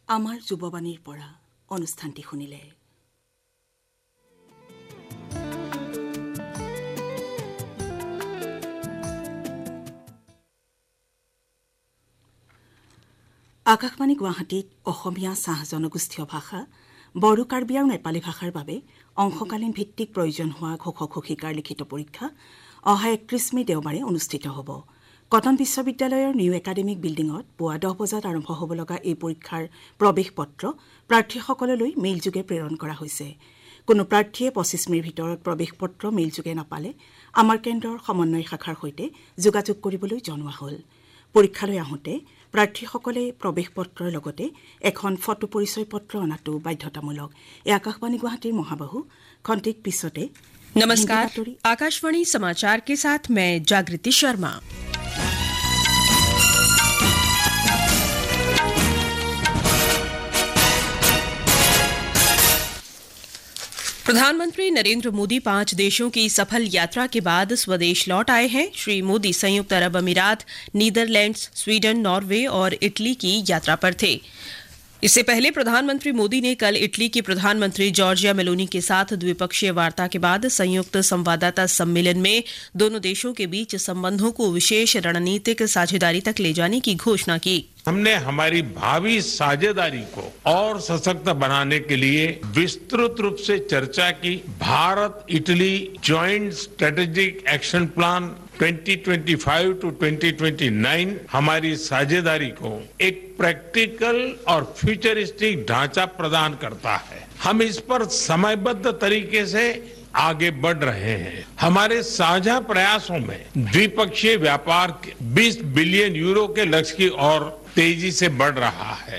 আমাৰ যুৱবাণীৰ পৰা অনুষ্ঠানটি শুনিলে। আকাশবাণী গুৱাহাটীত অসমীয়া চাহ জনগোষ্ঠীয় ভাষা, বড়ো, কাৰ্বি আৰু নেপালী ভাষাৰ বাবে অংশকালীন ভিত্তিক প্ৰয়োজন হোৱা ঘোষক ঘোষিকাৰ লিখিত পৰীক্ষা অহা 31 মে দেওবাৰে অনুষ্ঠিত হ'ব। কটন বিশ্ববিদ্যালয়ৰ নিউ একাডেমিক বিল্ডিঙত পুৱা 10 বজাত আৰম্ভ হ'ব লগা এই পৰীক্ষাৰ প্ৰৱেশ পত্ৰ প্ৰাৰ্থীসকললৈ মেইলযোগে প্ৰেৰণ কৰা হৈছে। কোনো প্ৰাৰ্থীয়ে 25 মেৰ ভিতৰত প্ৰৱেশ পত্ৰ মেইলযোগে নাপালে আমাৰ কেন্দ্ৰৰ সমন্বয় শাখাৰ সৈতে যোগাযোগ কৰিবলৈ জনোৱা হ'ল। পৰীক্ষালৈ আহোঁতে প্ৰাৰ্থীসকলে প্ৰৱেশ পত্ৰৰ লগতে এখন ফটো পৰিচয় পত্ৰ অনাটো বাধ্যতামূলক। এই আকাশবাণী গুৱাহাটীৰ মহাবাহু খন্তেক পিছতে। नमस्कार, आकाशवाणी समाचार के साथ मैं जागृति शर्मा। प्रधानमंत्री नरेंद्र मोदी 5 देशों की सफल यात्रा के बाद स्वदेश लौट आए हैं। श्री मोदी संयुक्त अरब अमीरात, नीदरलैंड्स, स्वीडन, नॉर्वे और इटली की यात्रा पर थे। इससे पहले प्रधानमंत्री मोदी ने कल इटली की प्रधानमंत्री जॉर्जिया मेलोनी के साथ द्विपक्षीय वार्ता के बाद संयुक्त संवाददाता सम्मेलन में दोनों देशों के बीच संबंधों को विशेष रणनीतिक साझेदारी तक ले जाने की घोषणा की। हमने हमारी भावी साझेदारी को और सशक्त बनाने के लिए विस्तृत रूप से चर्चा की। Bharat Italy joint strategic action plan 2025 to 2029 हमारी साझेदारी को एक प्रैक्टिकल और फ्यूचरिस्टिक ढांचा प्रदान करता है। हम इस पर समयबद्ध तरीके से आगे बढ़ रहे हैं। हमारे साझा प्रयासों में द्विपक्षीय व्यापार 20 बिलियन यूरो के लक्ष्य की ओर तेजी से बढ़ रहा है।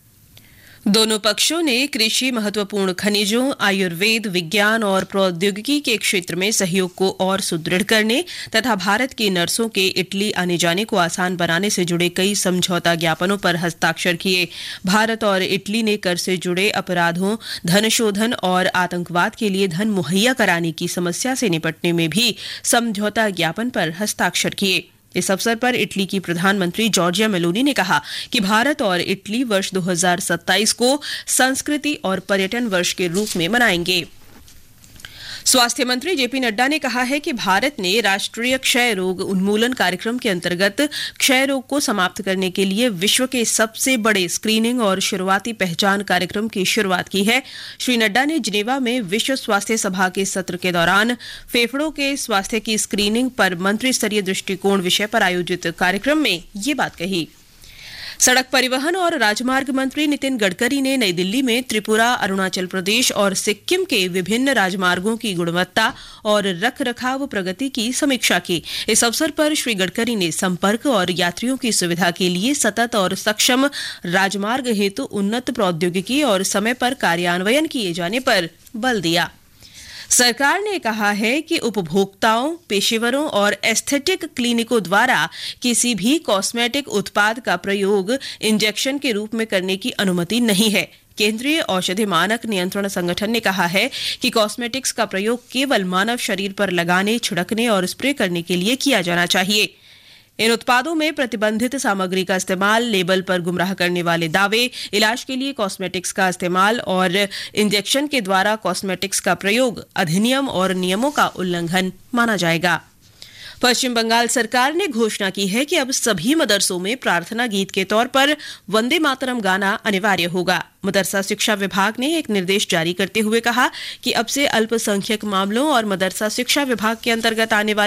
दोनों पक्षों ने कृषि, महत्वपूर्ण खनिजों, आयुर्वेद, विज्ञान और प्रौद्योगिकी के क्षेत्र में सहयोग को और सुदृढ़ करने तथा भारत की नर्सों के इटली आने जाने को आसान बनाने से जुड़े कई समझौता ज्ञापनों पर हस्ताक्षर किए। भारत और इटली ने कर से जुड़े अपराधों, धन शोधन और आतंकवाद के लिए धन मुहैया कराने की समस्या से निपटने में भी समझौता ज्ञापन पर हस्ताक्षर किए। इस अवसर पर इटली की प्रधानमंत्री जॉर्जिया मेलोनी ने कहा कि भारत और इटली वर्ष 2027 को संस्कृति और पर्यटन वर्ष के रूप में मनाएंगे। स्वास्थ्य मंत्री जेपी नड्डा ने कहा है कि भारत ने राष्ट्रीय क्षय रोग उन्मूलन कार्यक्रम के अंतर्गत क्षय रोग को समाप्त करने के लिए विश्व के सबसे बड़े स्क्रीनिंग और शुरुआती पहचान कार्यक्रम की शुरुआत की है। श्री नड्डा ने जिनेवा में विश्व स्वास्थ्य सभा के सत्र के दौरान फेफड़ों के स्वास्थ्य की स्क्रीनिंग पर मंत्री स्तरीय दृष्टिकोण विषय पर आयोजित कार्यक्रम में ये बात कही। सड़क परिवहन और राजमार्ग मंत्री नितिन गडकरी ने नई दिल्ली में त्रिपुरा, अरुणाचल प्रदेश और सिक्किम के विभिन्न राजमार्गों की गुणवत्ता और रखरखाव प्रगति की समीक्षा की। इस अवसर पर श्री गडकरी ने संपर्क और यात्रियों की सुविधा के लिए सतत और सक्षम राजमार्ग हेतु उन्नत प्रौद्योगिकी और समय पर कार्यान्वयन किए जाने पर बल दिया। सरकार ने कहा है कि उपभोक्ताओं, पेशेवरों और एस्थेटिक क्लिनिकों द्वारा किसी भी कॉस्मेटिक उत्पाद का प्रयोग इंजेक्शन के रूप में करने की अनुमति नहीं है। केंद्रीय औषधि मानक नियंत्रण संगठन ने कहा है कि कॉस्मेटिक्स का प्रयोग केवल मानव शरीर पर लगाने, छिड़कने और स्प्रे करने के लिए किया जाना चाहिए। इन उत्पादों में प्रतिबंधित सामग्री का इस्तेमाल, लेबल पर गुमराह करने वाले दावे, इलाज के लिए कॉस्मेटिक्स का इस्तेमाल और इंजेक्शन के द्वारा कॉस्मेटिक्स का प्रयोग अधिनियम और नियमों का उल्लंघन माना जाएगा। पश्चिम बंगाल सरकार ने घोषणा की है कि अब सभी मदरसों में प्रार्थना गीत के तौर पर वंदे मातरम गाना अनिवार्य होगा। मदरसा शिक्षा विभाग ने एक निर्देश जारी करते हुए कहा कि अब से अल्पसंख्यक मामलों और मदरसा शिक्षा विभाग के अंतर्गत आने वाले